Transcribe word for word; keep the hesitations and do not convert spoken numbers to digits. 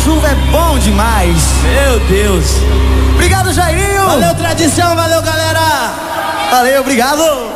chuva é bom demais. Meu Deus. Obrigado, Jairinho. Valeu, tradição, valeu, galera. Valeu, obrigado.